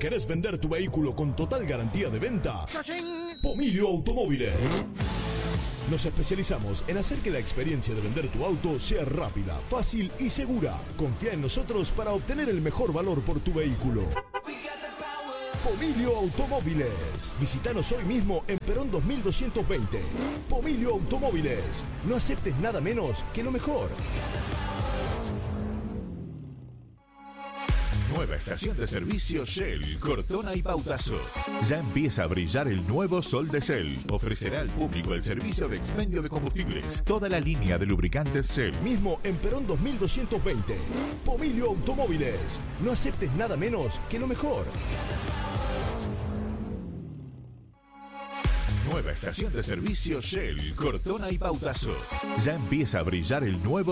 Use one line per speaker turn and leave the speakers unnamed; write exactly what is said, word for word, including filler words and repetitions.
¿Querés vender tu vehículo con total garantía de venta? Pomilio Automóviles. Nos especializamos en hacer que la experiencia de vender tu auto sea rápida, fácil y segura. Confía en nosotros para obtener el mejor valor por tu vehículo. Pomilio Automóviles. Visítanos hoy mismo en Perón dos mil doscientos veinte. Pomilio Automóviles. No aceptes nada menos que lo mejor.
Nueva estación de servicio Shell, Cortona y Pautazo. Ya empieza a brillar el nuevo sol de Shell. Ofrecerá al público el servicio de expendio de combustibles. Toda la línea de lubricantes Shell.
Mismo en Perón dos mil doscientos veinte. Pomilio Automóviles. No aceptes nada menos que lo mejor.
Nueva estación de servicio Shell, Cortona y Pautazo. Ya empieza a brillar el nuevo